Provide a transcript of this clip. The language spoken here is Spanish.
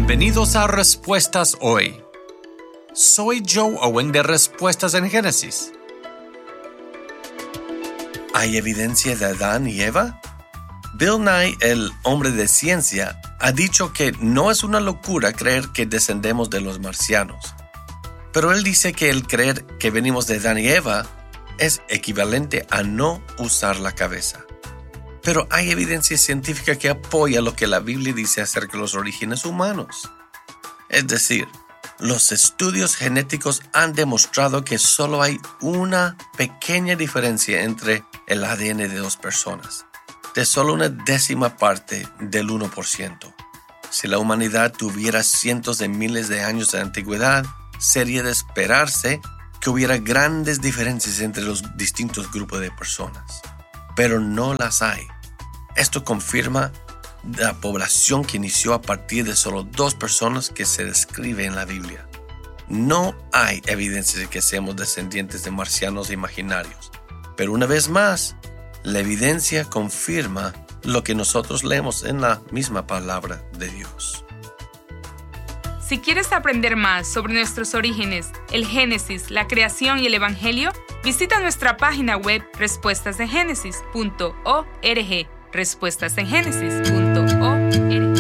Bienvenidos a Respuestas Hoy. Soy Joe Owen de Respuestas en Génesis. ¿Hay evidencia de Adán y Eva? Bill Nye, el hombre de ciencia, ha dicho que no es una locura creer que descendemos de los marcianos. Pero él dice que el creer que venimos de Adán y Eva es equivalente a no usar la cabeza. Pero hay evidencia científica que apoya lo que la Biblia dice acerca de los orígenes humanos. Es decir, los estudios genéticos han demostrado que solo hay una pequeña diferencia entre el ADN de dos personas, de solo una décima parte del 1%. Si la humanidad tuviera cientos de miles de años de antigüedad, sería de esperarse que hubiera grandes diferencias entre los distintos grupos de personas. Pero no las hay. Esto confirma la población que inició a partir de solo 2 personas que se describe en la Biblia. No hay evidencia de que seamos descendientes de marcianos imaginarios. Pero una vez más, la evidencia confirma lo que nosotros leemos en la misma palabra de Dios. Si quieres aprender más sobre nuestros orígenes, el Génesis, la creación y el Evangelio, visita nuestra página web respuestasengénesis.org. respuestasengénesis.org